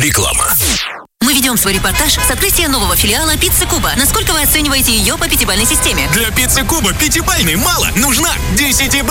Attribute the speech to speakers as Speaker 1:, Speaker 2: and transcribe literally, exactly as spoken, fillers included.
Speaker 1: Реклама.
Speaker 2: Мы ведем свой репортаж с открытия нового филиала «Пиццы Куба». Насколько вы оцениваете ее по пятибалльной системе?
Speaker 1: Для пиццы Куба пятибалльной мало. Нужна десятибалльная.